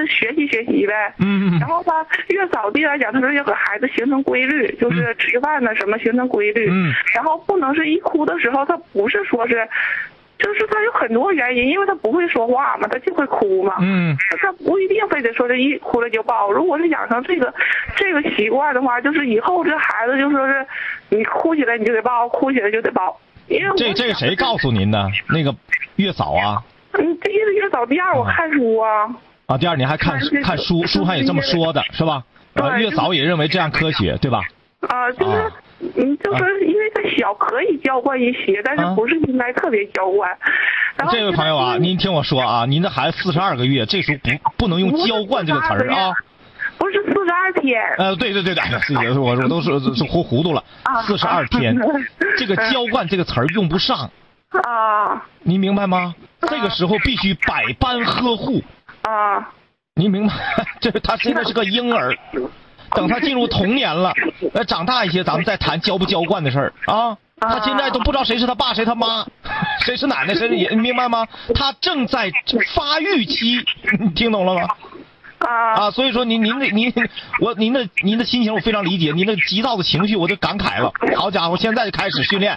是学习学习呗。然后吧，月嫂弟来讲，他说要给孩子形成规律，就是吃饭呢什么形成规律。然后不能是一哭的时候，他不是说是。就是他有很多原因，因为他不会说话嘛，他就会哭嘛。他不一定非得说是一哭了就抱。如果是养成这个习惯的话，就是以后这孩子就说是你哭起来你就得抱，哭起来就得抱。因为这个谁告诉您的？那个月嫂啊？ 第一个月嫂，第二我看书啊。 啊，第二你还看书，书上也这么说的是吧？月嫂也认为这样科学，对吧？ 就是就是因为他小可以娇惯一些，但是不是应该特别娇惯。然后这位朋友啊，您听我说啊，您的孩子42个月，这时候不能用娇惯这个词儿啊。 不是42天。 对，哎呀，我都是糊涂了。42天，这个娇惯这个词儿用不上。您明白吗？这个时候必须百般呵护。您明白？他现在是个婴儿。等他进入童年了，长大一些，咱们再谈娇不娇惯的事儿啊。他现在都不知道谁是他爸，谁他妈，谁是奶奶，谁是爷，你明白吗？他正在发育期，你听懂了吗？所以说您的心情我非常理解，您的急躁的情绪我就感慨了。好家伙，现在就开始训练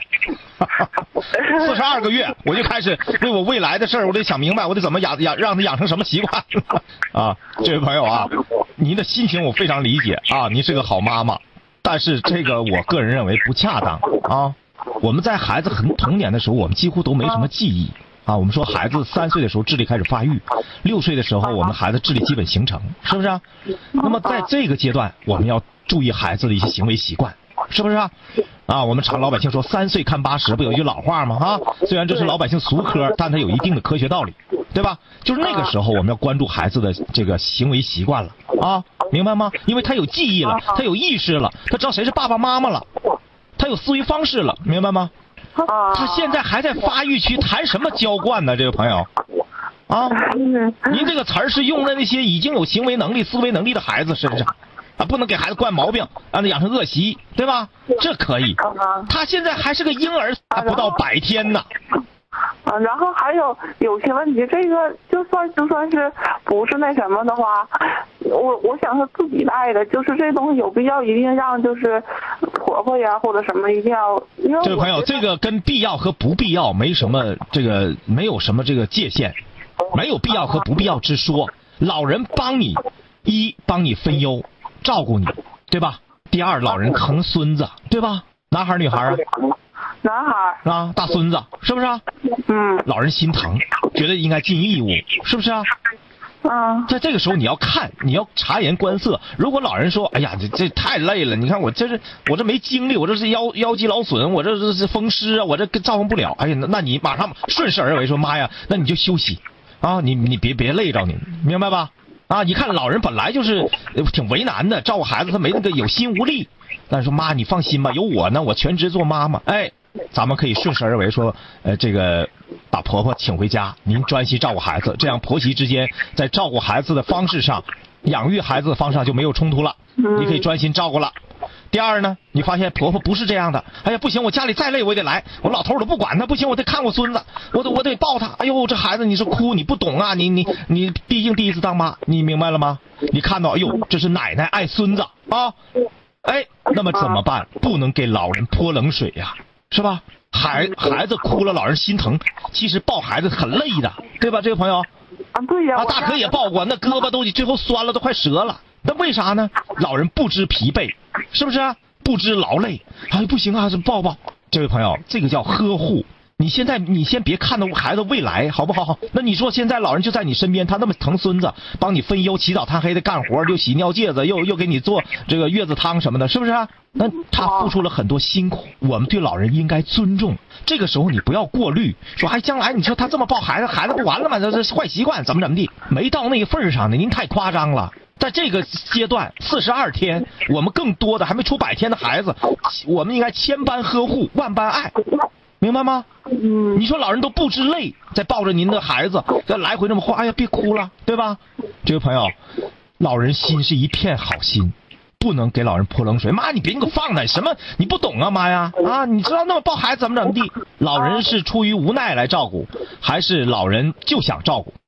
，42个月我就开始为我未来的事儿，我得想明白，我得怎么让他养成什么习惯啊？这位朋友啊，您的心情我非常理解啊，您是个好妈妈，但是这个我个人认为不恰当啊。我们在孩子很童年的时候，我们几乎都没什么记忆。我们说孩子3岁的时候智力开始发育，6岁的时候我们孩子智力基本形成，是不是？那么在这个阶段，我们要注意孩子的一些行为习惯，是不是？我们常老百姓说3岁看80，不有一句老话吗？虽然这是老百姓俗科，但它有一定的科学道理，对吧？就是那个时候我们要关注孩子的这个行为习惯了明白吗？因为他有记忆了，他有意识了，他知道谁是爸爸妈妈了，他有思维方式了，明白吗？他现在还在发育期，谈什么娇惯呢？这位朋友，您这个词儿是用在那些已经有行为能力、思维能力的孩子身上，不能给孩子惯毛病，让他养成恶习，对吧？这可以。他现在还是个婴儿，还不到100天呢。 然后还有些问题，这个就算是不是那什么的话，我想是自己带的，就是这东西有必要一定让就是婆婆呀或者什么一定要。 这位朋友，这个跟必要和不必要没什么没有什么这个界限，没有必要和不必要之说。老人帮你帮你分忧，照顾你，对吧？第二，老人疼孙子，对吧？男孩女孩啊？ 男孩大孙子是不是？老人心疼，觉得应该尽义务，是不是？在这个时候你要看，你要察言观色。如果老人说：“哎呀，这太累了，你看我这没精力，我这是腰肌劳损，我这是风湿啊，我这照顾不了。”哎呀，那你马上顺势而为，说：“妈呀，那你就休息你别累着你，明白吧？你看老人本来就是挺为难的，照顾孩子他没那个有心无力。但是说妈，你放心吧，有我呢，我全职做妈妈。咱们可以顺势而为，说这个把婆婆请回家，您专心照顾孩子，这样婆媳之间在照顾孩子的方式上、养育孩子的方式上就没有冲突了，你可以专心照顾了。第二呢，你发现婆婆不是这样的，哎呀不行，我家里再累我也得来，我老头都不管他，不行，我得看我孙子，我得抱他。哎呦，这孩子你是哭，你不懂啊，你毕竟第一次当妈，你明白了吗？你看到，哎呦，这是奶奶爱孙子那么怎么办？不能给老人泼冷水呀，是吧？孩子哭了，老人心疼，其实抱孩子很累的，对吧？这个朋友对呀， 大可也抱过，那胳膊都最后酸了，都快折了。那为啥呢？老人不知疲惫，是不是？不知劳累，不行啊，抱抱。这位朋友，这个叫呵护。你先别看到孩子未来，好不好？那你说现在老人就在你身边，他那么疼孙子，帮你分忧，起早贪黑的干活，又洗尿介子，又给你做这个月子汤什么的，是不是？那他付出了很多辛苦，我们对老人应该尊重。这个时候你不要过滤，说将来你说他这么抱孩子，孩子不完了吗？这是坏习惯，怎么地？没到那个份上呢，您太夸张了。在这个阶段42天，我们更多的还没出100天的孩子，我们应该千般呵护，万般爱。明白吗？你说老人都不知累，在抱着您的孩子，再来回这么晃，哎呀，别哭了，对吧？这位朋友，老人心是一片好心，不能给老人泼冷水。妈，你别给我放那什么，你不懂啊，妈呀，你知道那么抱孩子怎么地？老人是出于无奈来照顾，还是老人就想照顾？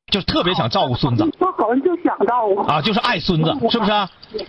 就是特别想照顾孙子。 我好像就想照顾啊，就是爱孙子，是不是？